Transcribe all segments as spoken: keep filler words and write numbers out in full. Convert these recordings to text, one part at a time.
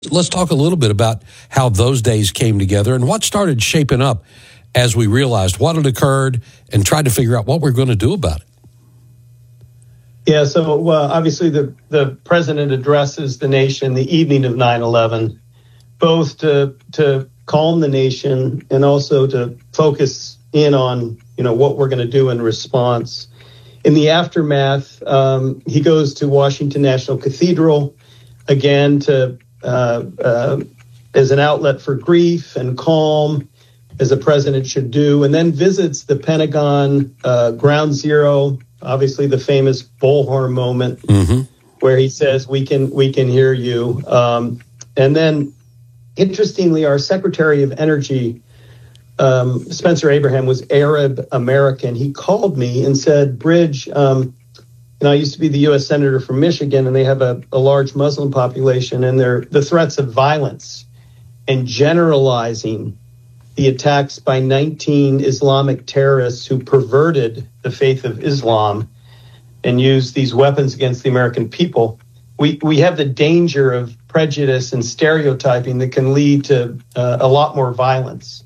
Let's talk a little bit about how those days came together and what started shaping up as we realized what had occurred and tried to figure out what we're going to do about it. Yeah, so uh, obviously the, the president addresses the nation the evening of nine eleven, both to to calm the nation and also to focus in on, you know, what we're going to do in response. In the aftermath, um, he goes to Washington National Cathedral again to uh, uh, as an outlet for grief and calm, as a president should do, and then visits the Pentagon uh, Ground Zero, obviously the famous bullhorn moment, mm-hmm. where he says, we can we can hear you. Um, and then, interestingly, our Secretary of Energy, um, Spencer Abraham, was Arab American. He called me and said, Bridge, um, you know, I used to be the U S Senator from Michigan, and they have a, a large Muslim population, and they're, the threats of violence and generalizing the attacks by nineteen Islamic terrorists who perverted the faith of Islam and used these weapons against the American people. We we have the danger of prejudice and stereotyping that can lead to uh, a lot more violence.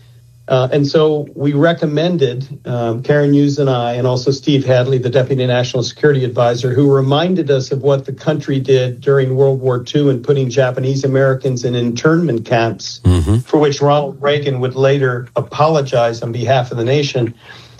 Uh, and so we recommended, um, Karen Hughes and I, and also Steve Hadley, the Deputy National Security Advisor, who reminded us of what the country did during World War Two in putting Japanese Americans in internment camps, mm-hmm. for which Ronald Reagan would later apologize on behalf of the nation.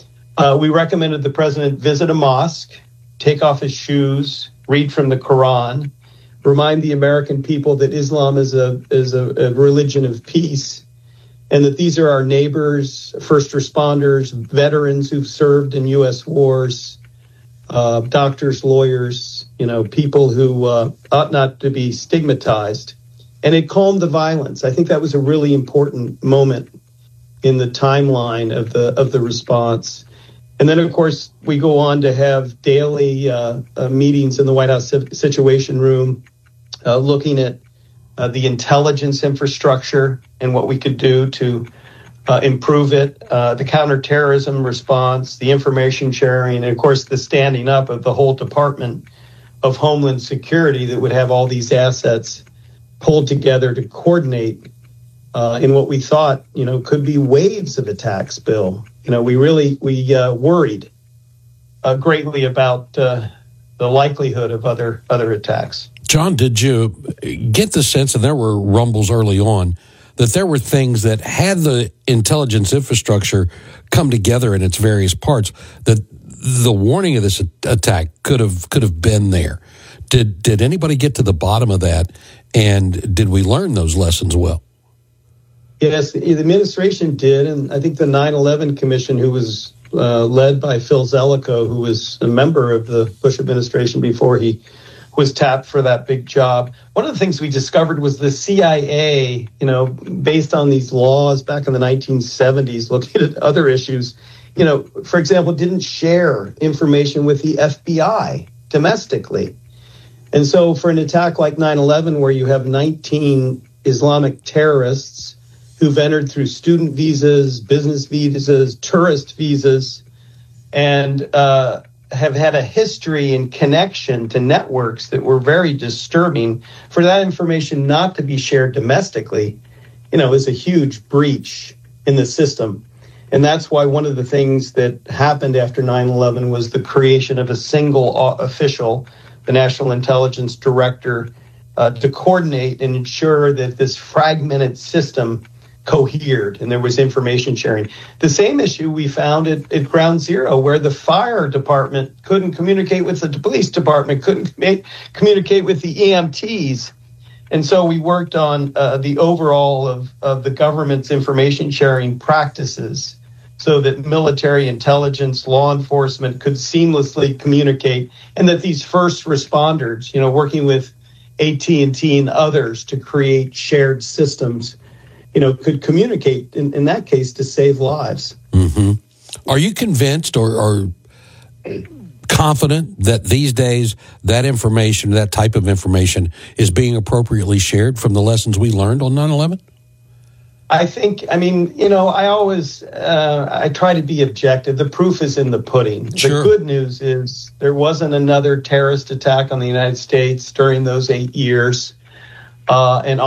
Uh, we recommended the president visit a mosque, take off his shoes, read from the Quran, remind the American people that Islam is a is a, a religion of peace, and that these are our neighbors, first responders, veterans who've served in U S wars, uh, doctors, lawyers, you know, people who uh, ought not to be stigmatized. And it calmed the violence. I think that was a really important moment in the timeline of the of the response. And then, of course, we go on to have daily uh, uh, meetings in the White House Situation Room, uh, looking at uh, the intelligence infrastructure and what we could do to uh, improve it, uh, the counterterrorism response, the information sharing, and, of course, the standing up of the whole Department of Homeland Security that would have all these assets pulled together to coordinate uh, in what we thought, you know, could be waves of attacks, Bill. You know, we really, we uh, worried uh, greatly about uh, the likelihood of other other attacks. John, did you get the sense, and there were rumbles early on, that there were things that had the intelligence infrastructure come together in its various parts, that the warning of this attack could have could have been there? Did did anybody get to the bottom of that, and did we learn those lessons well? Yes, the administration did, and I think the nine eleven Commission, who was uh, led by Phil Zelikow, who was a member of the Bush administration before he was tapped for that big job. One of the things we discovered was the C I A, you know, based on these laws back in the nineteen seventies, looking at other issues, you know, for example, didn't share information with the F B I domestically. And so for an attack like nine eleven, where you have nineteen Islamic terrorists who've entered through student visas, business visas, tourist visas, and uh, have had a history and connection to networks that were very disturbing, for that information not to be shared domestically, you know, is a huge breach in the system. And that's why one of the things that happened after nine eleven was the creation of a single official, the National Intelligence Director, uh, to coordinate and ensure that this fragmented system cohered and there was information sharing. The same issue we found at, at Ground Zero, where the fire department couldn't communicate with the police department, couldn't make, communicate with the E M Ts. And so we worked on uh, the overall of, of the government's information sharing practices so that military intelligence, law enforcement could seamlessly communicate, and that these first responders, you know, working with A T and T and others to create shared systems, you know, could communicate, in, in that case, to save lives. Mm-hmm. Are you convinced or, or confident that these days that information, that type of information, is being appropriately shared from the lessons we learned on nine eleven? I think, I mean, you know, I always, uh, I try to be objective. The proof is in the pudding. Sure. The good news is there wasn't another terrorist attack on the United States during those eight years. uh, and